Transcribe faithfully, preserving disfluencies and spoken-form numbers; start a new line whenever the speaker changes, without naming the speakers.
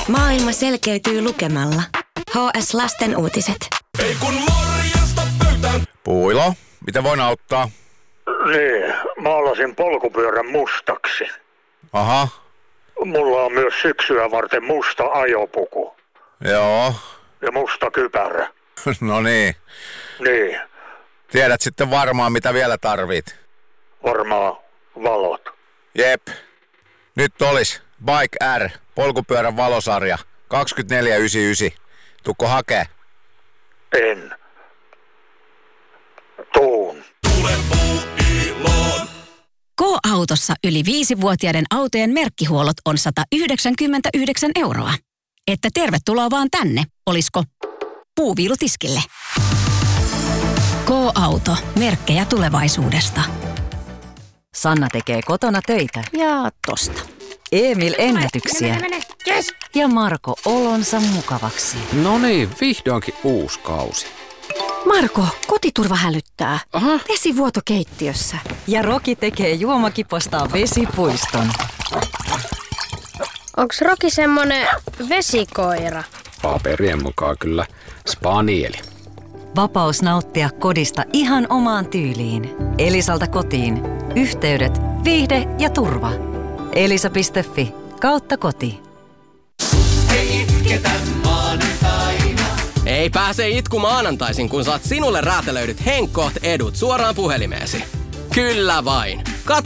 Maailma selkeytyy lukemalla. H S Lasten uutiset.
Ei kun morjesta pöytään.
Puilo, mitä voin auttaa?
Niin, maalasin polkupyörän mustaksi.
Aha.
Mulla on myös syksyä varten musta ajopuku.
Joo.
Ja musta kypärä.
No niin.
Niin,
Tiedät sitten varmaan, mitä vielä tarvit.
varmaan valot.
Jep. Nyt olis Bike R, polkupyörän valosarja, kaksikymmentäneljä yhdeksänkymmentäyhdeksän. Tukko hakee?
En. Tuun.
Tule puuiloon.
K-autossa yli viisivuotiaiden autojen merkkihuollot on sata yhdeksänkymmentäyhdeksän euroa. Että tervetuloa vaan tänne, olisko puuviilutiskille. K-auto, merkkejä tulevaisuudesta.
Sanna tekee kotona töitä.
Ja tosta.
Emil ennätyksiä.
Mene, mene, mene. Yes.
Ja Marko olonsa mukavaksi.
No niin, vihdoinkin uusi kausi.
Marko, kotiturva hälyttää.
Aha.
Vesivuoto keittiössä.
Ja Roki tekee juomakipostaan vesipuiston.
Onks Roki semmonen vesikoira?
Paperien mukaan kyllä spanieli.
Vapaus nauttia kodista ihan omaan tyyliin. Elisalta kotiin. Yhteydet, viihde ja turva. Elisa piste fi kautta koti.
Ei pääse itku maanantaisin, kun saat sinulle räätälöidyt Henkkoht edut suoraan puhelimeesi. Kyllä vain.